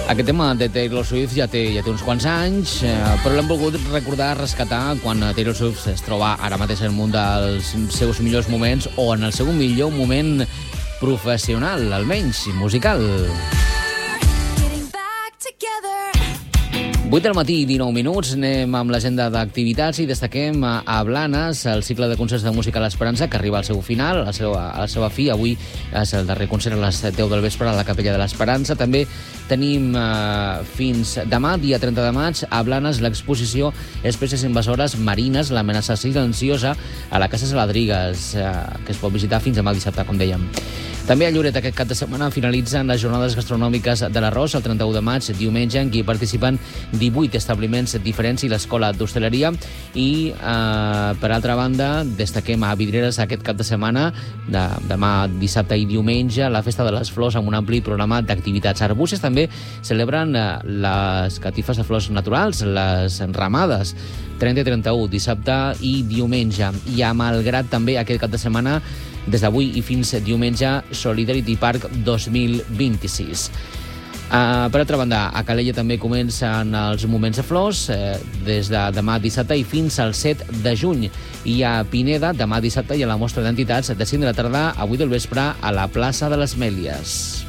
Aquest tema de Taylor Swift ja té uns quants anys, però l'hem volgut rescatar quan Taylor Swift es troba ara mateix en un dels seus millors moments o en el seu millor moment professional, almenys musical. 8 del matí, 19 minuts, anem amb l'agenda d'activitats i destaquem a Blanes el cicle de concerts de música a l'Esperança, que arriba al seu final, a la seva fi. Avui és el darrer concert a les 10 del vespre a la Capella de l'Esperança. També tenim fins demà, dia 30 de maig, a Blanes l'exposició Espècies invasores marines, l'amenaça silenciosa, a la Casa Saladrigues, que es pot visitar fins demà dissabte, com dèiem. També a Lloret aquest cap de setmana finalitzen les jornades gastronòmiques de l'Arròs el 31 de maig, diumenge, en què hi participen 18 establiments diferents i l'Escola d'Hostaleria. I, per altra banda, destaquem a Vidreres aquest cap de setmana, demà dissabte i diumenge, la Festa de les Flors amb un ampli programa d'activitats. A Arbúcies també celebren les catifes de flors naturals, les ramades, 30 i 31, dissabte i diumenge. I a Malgrat també aquest cap de setmana, des d'avui i fins diumenge, Solidarity Park 2026. Per altra banda, a Calella també comencen els moments de flors des de demà dissabte i fins al 7 de juny. I a Pineda, demà dissabte, hi ha la mostra d'entitats de 5 de la tarda a 8 del vespre a la plaça de les Mèlies.